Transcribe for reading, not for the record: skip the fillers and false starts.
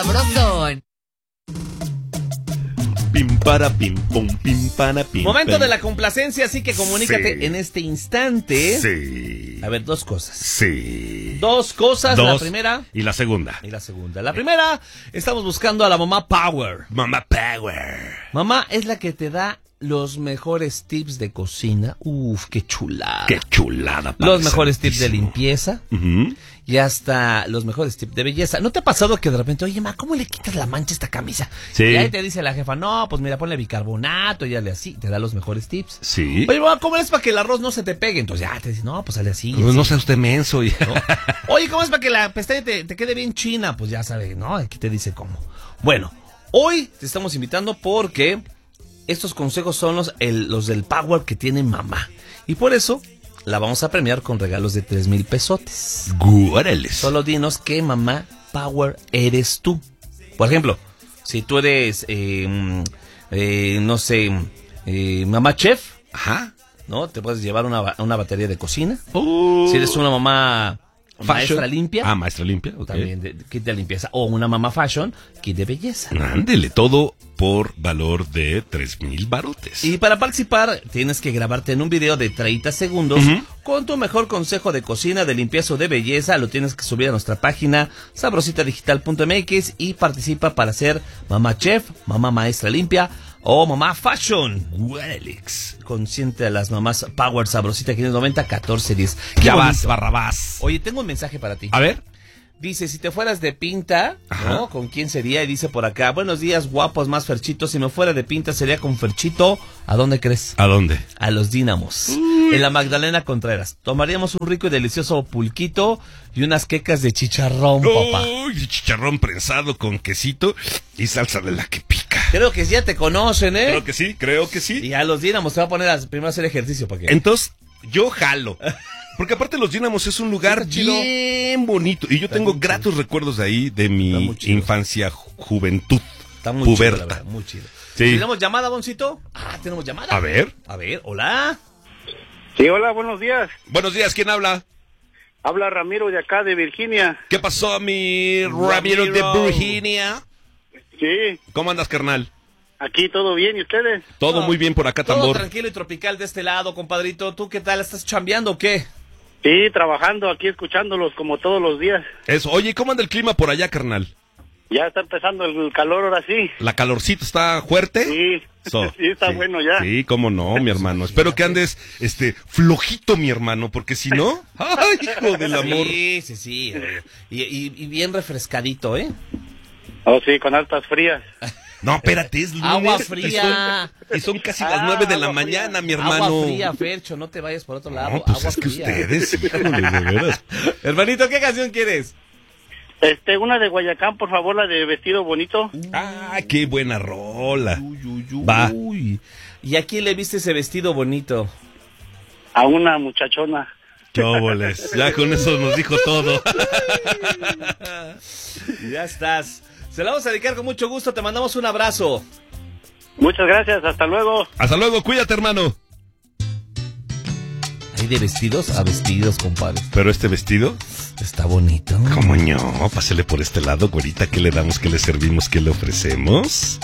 sabrosón. Pim para pim pum pim para pim. Momento de la complacencia, así que comunícate Sí. en este instante. Sí. A ver, dos cosas. Sí. Dos cosas, la primera y la segunda. y la segunda. La primera, estamos buscando a la mamá Power. Mamá Power. Mamá es la que te da los mejores tips de cocina. Uf, qué chulada. Qué chulada. Los Padre mejores tips de Santísimo. limpieza Ujú. y hasta los mejores tips de belleza. ¿No te ha pasado que de repente, oye, ma, ¿cómo le quitas la mancha a esta camisa? Sí. Y ahí te dice la jefa, no, pues mira, ponle bicarbonato y hazle así. Te da los mejores tips. Sí. Oye, mamá, ¿cómo es para que el arroz no se te pegue? Entonces ya te dice, no, pues hazle así. Pues así. no sea usted menso. ¿No? Oye, ¿cómo es para que la pestaña te quede bien china? Pues ya sabes, ¿no? Aquí te dice cómo. Bueno, hoy te estamos invitando porque estos consejos son los del Power que tiene mamá. Y por eso la vamos a premiar con regalos de 3,000 pesotes. Guárales. Solo dinos qué mamá Power eres tú. Por ejemplo, si tú eres, no sé, mamá chef, Ajá. ¿no? Te puedes llevar una batería de cocina. Oh. Si eres una mamá Fashion. maestra limpia, Ah, maestra limpia. Ok. también kit de limpieza. O una mamá fashion, kit de belleza. Ándele, todo por valor de 3,000 barotes. Y para participar tienes que grabarte en un video de 30 segundos con tu mejor consejo de cocina, de limpieza o de belleza. Lo tienes que subir a nuestra página sabrositadigital.mx y participa para ser mamá chef, mamá maestra limpia o mamá fashion. Guárales. Consciente a las mamás Power Sabrosita 590 1410. Qué Ya bonito. vas, Barrabás. Oye, tengo un mensaje para ti. A ver. Dice, si te fueras de pinta, Ajá. ¿no? ¿Con quién sería? Y dice por acá, buenos días, guapos, más Ferchito. Si me fuera de pinta sería con Ferchito. ¿A dónde crees? ¿A dónde? A los Dínamos. En la Magdalena Contreras. Tomaríamos un rico y delicioso pulquito y unas quecas de chicharrón, papá. Uy, chicharrón prensado con quesito y salsa de la que pica. Creo que ya te conocen, ¿eh? Creo que sí. Y a los Dínamos te va a poner primero a hacer ejercicio, ¿para qué? Entonces, yo jalo. Porque aparte Los Dínamos es un lugar Está chido. bien bonito. Y yo Está tengo muy gratos recuerdos de ahí, de Está mi muy chido. infancia, juventud. Está muy chido, puberta. la verdad, muy chido. Sí. ¿Tenemos llamada, Boncito? Ah, tenemos llamada. A ver. A ver, hola. Sí, hola, buenos días. Buenos días, ¿quién habla? Habla Ramiro de acá, de Virginia. ¿Qué pasó, mi Ramiro de Ramiro. Virginia? Sí, ¿Cómo andas, carnal? aquí todo bien, ¿y ustedes? Todo muy bien por acá, Todo tambor. tranquilo y tropical de este lado, compadrito. ¿Tú qué tal? ¿Estás chambeando o qué? Sí, trabajando aquí, escuchándolos como todos los días. Eso. Oye, ¿cómo anda el clima por allá, carnal? Ya está empezando el calor ahora sí. ¿La calorcita está fuerte? Sí, sí está bueno ya. Sí, cómo no, mi hermano. Espero que andes, flojito, mi hermano, porque si no, ¡ay, hijo del amor! Sí. Y bien refrescadito, ¿eh? Oh, sí, con altas frías. No, espérate, es lunes. Agua fría. Y son casi las 9 de la agua fría. mañana, mi hermano. Agua fría, Fercho, no te vayas por otro lado. No, pues Agua es que fría. ustedes, híjole, de veras. Hermanito, ¿qué canción quieres? Una de Guayacán, por favor, la de Vestido Bonito. Ah, qué buena rola. Uy. Va. ¿Y a quién le viste ese vestido bonito? A una muchachona. Chóboles, ya con eso nos dijo todo. Ya estás. Se la vamos a dedicar con mucho gusto. Te mandamos un abrazo. Muchas gracias, hasta luego. Hasta luego, cuídate, hermano. Hay de vestidos a vestidos, compadre. Pero este vestido, Está bonito. ¿cómo no? Pásele por este lado, güerita, ¿qué le damos, qué le servimos, qué le ofrecemos?